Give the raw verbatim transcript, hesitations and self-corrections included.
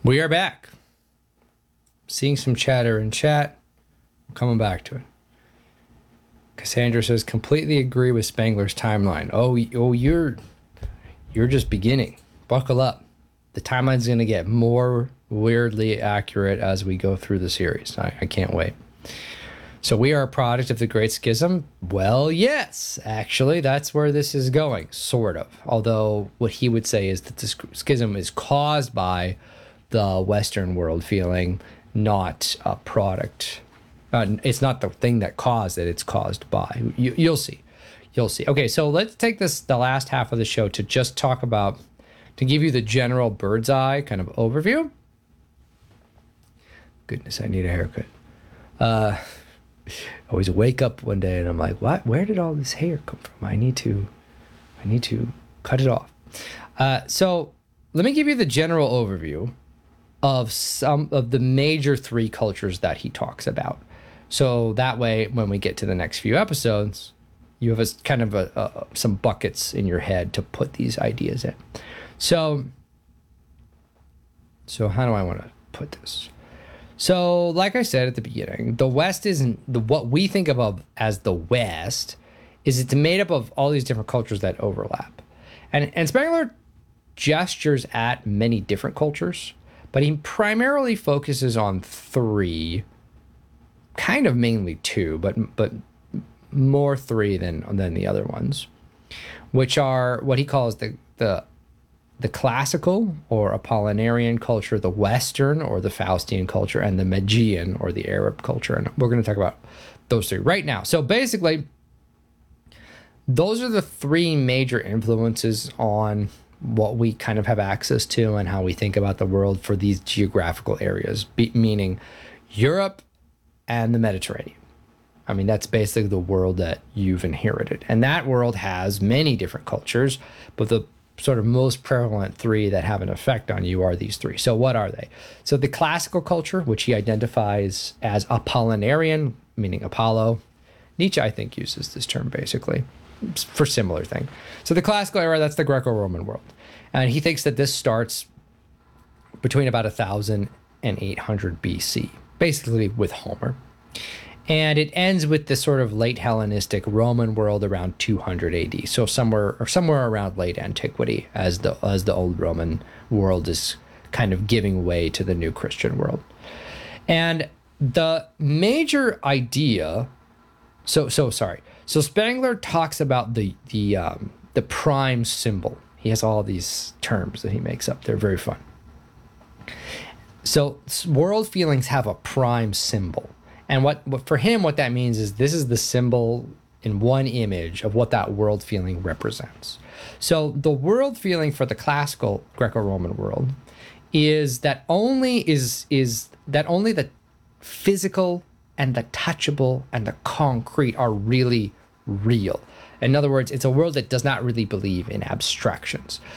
We are back. Seeing some chatter in chat. I'm coming back to it. Cassandra says, completely agree with Spangler's timeline. Oh, oh, you're you're just beginning. Buckle up. The timeline's going to get more weirdly accurate as we go through the series. I, I can't wait. So we are a product of the Great Schism? Well, yes. Actually, that's where this is going, sort of. Although what he would say is that the schism is caused by the Western world feeling, not a product. Uh, it's not the thing that caused it, it's caused by. You, you'll see. You'll see. Okay, so let's take this, the last half of the show, to just talk about, to give you the general bird's eye kind of overview. Goodness, I need a haircut. Uh, I always wake up one day and I'm like, what? Where did all this hair come from? I need to, I need to cut it off. Uh, so let me give you the general overview of some of the major three cultures that he talks about. So that way, when we get to the next few episodes, you have a kind of a, a, some buckets in your head to put these ideas in. So, so how do I want to put this? So, like I said at the beginning, the West isn't the what we think of as the West is it's made up of all these different cultures that overlap, and and Spangler gestures at many different cultures, but he primarily focuses on three, kind of mainly two, but but more three than than the other ones, which are what he calls the the the classical or Apollinarian culture, the Western or the Faustian culture, and the Magian or the Arab culture. And we're going to talk about those three right now. So basically, those are the three major influences on what we kind of have access to and how we think about the world for these geographical areas, be, meaning Europe and the Mediterranean. I mean, that's basically the world that you've inherited. And that world has many different cultures, but the sort of most prevalent three that have an effect on you are these three. So what are they? So the classical culture, which he identifies as Apollinarian, meaning Apollo. Nietzsche, I think, uses this term basically for similar thing. So the classical era, that's the Greco-Roman world. And he thinks that this starts between about one thousand and eight hundred B C, basically with Homer. And it ends with the sort of late Hellenistic Roman world around two hundred A D. So somewhere or somewhere around late antiquity, as the as the old Roman world is kind of giving way to the new Christian world. And the major idea, so so sorry. So Spangler talks about the the um, the prime symbol. He has all these terms that he makes up. They're very fun. So world feelings have a prime symbol. And what, what for him, what that means is this is the symbol in one image of what that world feeling represents. So the world feeling for the classical Greco-Roman world is that only is is that only the physical and the touchable and the concrete are really real. In other words, it's a world that does not really believe in abstractions.